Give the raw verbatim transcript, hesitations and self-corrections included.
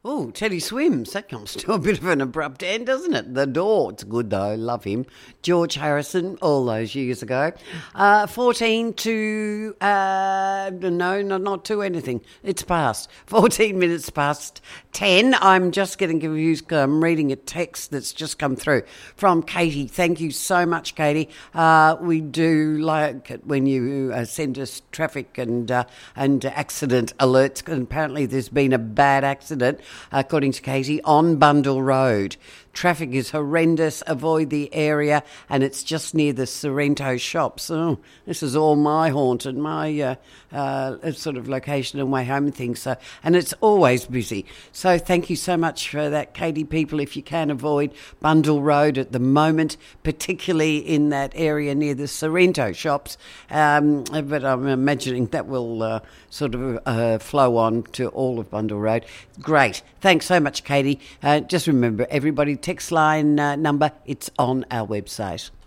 Oh, Teddy Swims. That comes to a bit of an abrupt end, doesn't it? The Door. It's good, though. Love him. George Harrison, all those years ago. Uh, fourteen to... Uh, no, no, not to anything. It's past. fourteen minutes past ten. I'm just getting confused. I'm reading a text that's just come through from Katie. Thank you so much, Katie. Uh, we do like it when you uh, send us traffic and, uh, and accident alerts. And apparently there's been a bad accident, according to Katie, on Bundle Road. Traffic is horrendous. Avoid the area, and it's just near the Sorrento shops. Oh, this is all my haunt and my uh, uh, sort of location and way home and things. So, and it's always busy. So thank you so much for that, Katie. People, if you can avoid Bundle Road at the moment, particularly in that area near the Sorrento shops. Um, but I'm imagining that will uh, sort of uh, flow on to all of Bundle Road. Great. Thanks so much, Katie. Uh, just remember, everybody, text line uh, number, it's on our website.